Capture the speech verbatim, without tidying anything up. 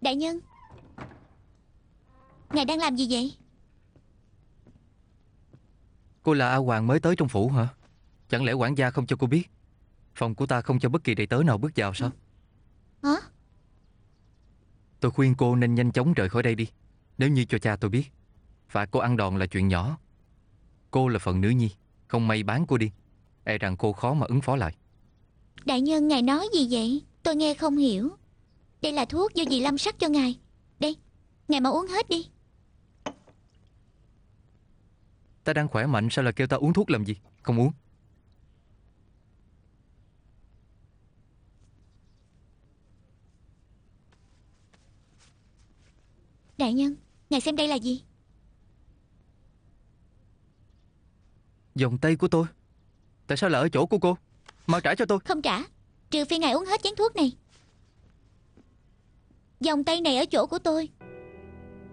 Đại nhân, ngài đang làm gì vậy? Cô là A Hoàng mới tới trong phủ hả? Chẳng lẽ quản gia không cho cô biết phòng của ta không cho bất kỳ đầy tớ nào bước vào sao? Hả? Tôi khuyên cô nên nhanh chóng rời khỏi đây đi. Nếu như cho cha tôi biết, phạt cô ăn đòn là chuyện nhỏ. Cô là phận nữ nhi, không may bán cô đi, e rằng cô khó mà ứng phó lại. Đại nhân, ngài nói gì vậy? Tôi nghe không hiểu. Đây là thuốc do dì Lâm sắc cho ngài. Đây, ngài mau uống hết đi. Ta đang khỏe mạnh, sao lại kêu ta uống thuốc làm gì? Không uống. Đại nhân, ngài xem đây là gì? Vòng tay của tôi. Tại sao lại ở chỗ của cô? Mau trả cho tôi. Không trả, trừ phi ngài uống hết chén thuốc này. Vòng tay này ở chỗ của tôi.